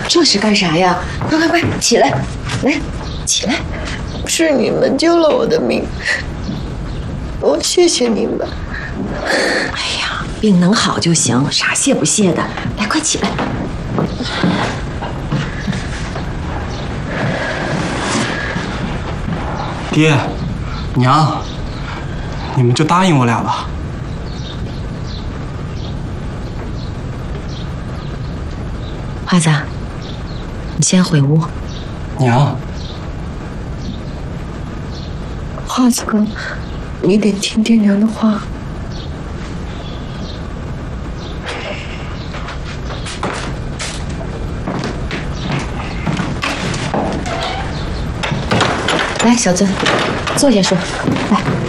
这是干啥呀？快快快，起来，来，起来！ 是你们救了我的命，我谢谢你们。 哎呀，病能好就行，啥谢不谢的。来，快起来！ 爹，娘，你们就答应我俩吧。 华子，你先回屋。 娘， 华子哥，你得听爹娘的话。 来，小尊，坐下说。来。